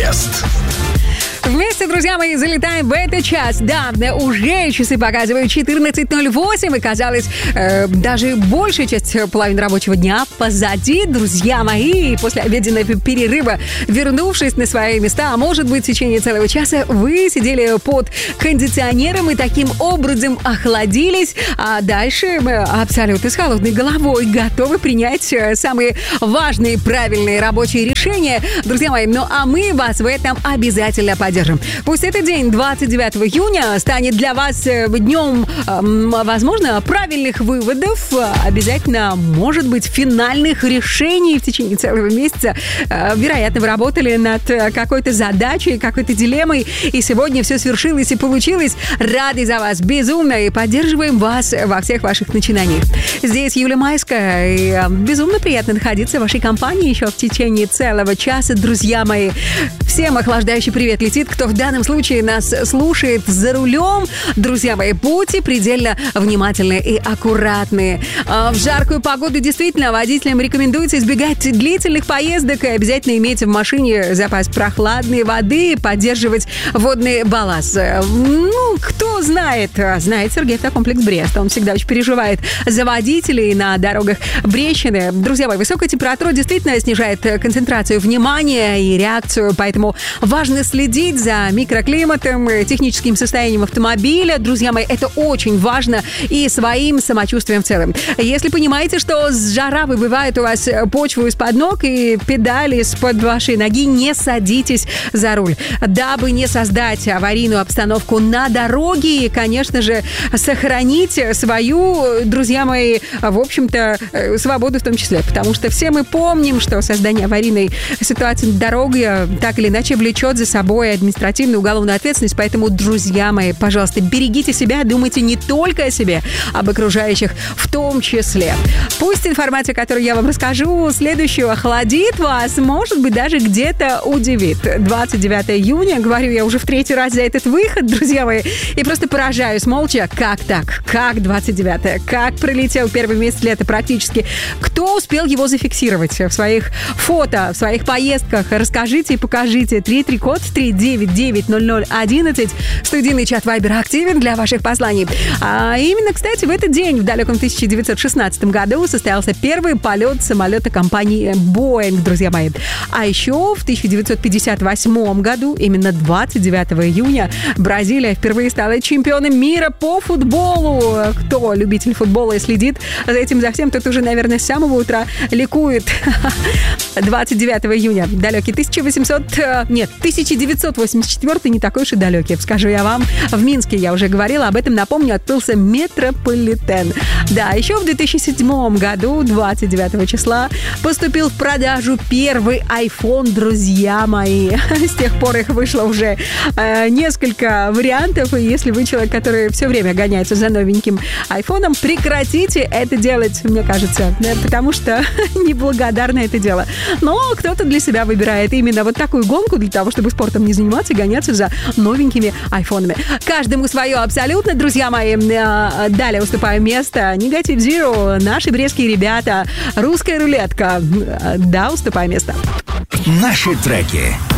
Брест. Вместе, друзья мои, залетаем в этот час. Да, уже часы показывают 14:08, и, казалось, даже большая часть половины рабочего дня позади, друзья мои. После обеденного перерыва, вернувшись на свои места, а может быть, в течение целого часа, вы сидели под кондиционером и таким образом охладились, а дальше мы абсолютно с холодной головой готовы принять самые важные, правильные рабочие решения. Друзья мои, ну а мы вас в этом обязательно поддержим. Пусть этот день, 29 июня, станет для вас днем, возможно, правильных выводов, обязательно, может быть, финальных решений в течение целого месяца. Вероятно, вы работали над какой-то задачей, какой-то дилеммой, и сегодня все свершилось и получилось. Рады за вас безумно и поддерживаем вас во всех ваших начинаниях. Здесь Юлия Майская, и безумно приятно находиться в вашей компании еще в течение целого часа, друзья мои. Всем охлаждающий привет летит, кто в данном случае нас слушает за рулем. Друзья мои, будьте предельно внимательны и аккуратны. В жаркую погоду действительно водителям рекомендуется избегать длительных поездок и обязательно иметь в машине запас прохладной воды, поддерживать водный балласт. Ну, кто знает Сергей Автокомплекс Брест. Он всегда очень переживает за водителей на дорогах Брестщины. Друзья мои, высокая температура действительно снижает концентрацию внимания и реакцию, поэтому важно следить за микроклиматом, техническим состоянием автомобиля. Друзья мои, это очень важно, и своим самочувствием в целом. Если понимаете, что жара выбивает у вас почву из-под ног и педали из-под вашей ноги, не садитесь за руль. Дабы не создать аварийную обстановку на дороге и, конечно же, сохранить свою, друзья мои, в общем-то, свободу в том числе. Потому что все мы помним, что создание аварийной ситуации на дороге так или иначе влечет за собой административную уголовную ответственность. Поэтому, друзья мои, пожалуйста, берегите себя, думайте не только о себе, об окружающих в том числе. Пусть информация, которую я вам расскажу, следующую охладит вас, может быть, даже где-то удивит. 29 июня, говорю я уже в третий раз за этот выход, друзья мои, и просто поражаюсь молча, как так, как 29-е, как пролетел первый месяц лета практически, кто успел его зафиксировать в своих фото, в своих поездках, расскажите и покажите. 3-3-код 399-00-11. Студийный чат Viber активен для ваших посланий. А именно, кстати, в этот день, в далеком 1916 году, состоялся первый полет самолета компании Boeing, друзья мои. А еще в 1958 году, именно 29 июня, Бразилия впервые стала чемпионом мира по футболу. Кто любитель футбола и следит за этим, за всем, тот уже, наверное, с самого утра ликует. 29 июня, далекий 1984, не такой уж и далекий, скажу я вам. В Минске, я уже говорила об этом, напомню, открылся метрополитен. Да, еще в 2007 году, 29 числа, поступил в продажу первый iPhone, друзья мои. С тех пор их вышло уже несколько вариантов, и если вы человек, который все время гоняется за новеньким айфоном, прекратите это делать, мне кажется, потому что неблагодарно это дело. Но кто-то для себя выбирает именно вот такую гонку для того, чтобы спортом не заниматься и гоняться за новенькими айфонами. Каждому свое абсолютно, друзья мои. Далее уступаем место Negative Zero, наши брестские ребята, русская рулетка. Да, уступаем место. Наши треки.